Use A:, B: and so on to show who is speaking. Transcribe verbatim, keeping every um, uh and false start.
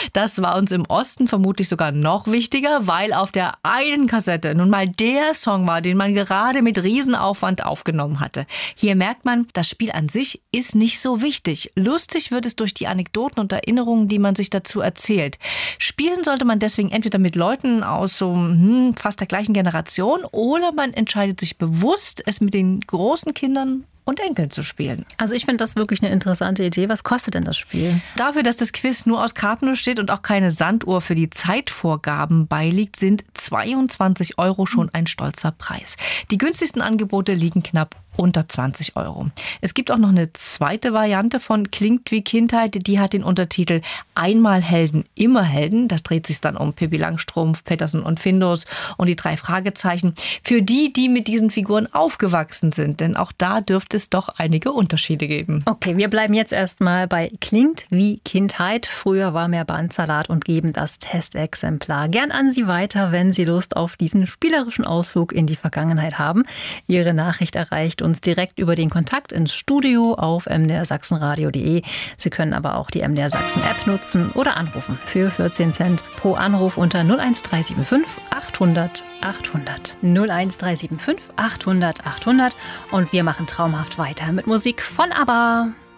A: Das war uns im Osten vermutlich sogar noch wichtiger, weil auf der einen Kassette nun mal der Song war, den man gerade mit Riesenaufwand aufgenommen hatte. Hier merkt man, das Spiel an sich ist nicht so wichtig. Lustig wird es durch die Anekdoten und Erinnerungen, die man sich dazu erzählt. Spielen sollte man deswegen entweder mit Leuten aus so hm, fast der gleichen Generation oder man entscheidet sich bewusst, es mit den großen Kindern und Enkeln zu spielen.
B: Also ich finde das wirklich eine interessante Idee. Was kostet denn das Spiel?
A: Dafür, dass das Quiz nur aus Karten besteht und auch keine Sanduhr für die Zeitvorgaben beiliegt, sind zweiundzwanzig Euro schon ein stolzer Preis. Die günstigsten Angebote liegen knapp unter zwanzig Euro. Es gibt auch noch eine zweite Variante von Klingt wie Kindheit. Die hat den Untertitel Einmal Helden, immer Helden. Das dreht sich dann um Pippi Langstrumpf, Pettersen und Findus und die drei Fragezeichen. Für die, die mit diesen Figuren aufgewachsen sind. Denn auch da dürfte es doch einige Unterschiede geben.
B: Okay, wir bleiben jetzt erstmal bei Klingt wie Kindheit. Früher war mehr Bandsalat und geben das Testexemplar gern an Sie weiter, wenn Sie Lust auf diesen spielerischen Ausflug in die Vergangenheit haben. Ihre Nachricht erreicht uns direkt über den Kontakt ins Studio auf m d r sachsenradio punkt d e. Sie können aber auch die M D R Sachsen App nutzen oder anrufen für vierzehn Cent pro Anruf unter null eins drei sieben fünf achthundert achthundert. null eins drei sieben fünf achthundert achthundert und wir machen traumhaft weiter mit Musik von ABBA.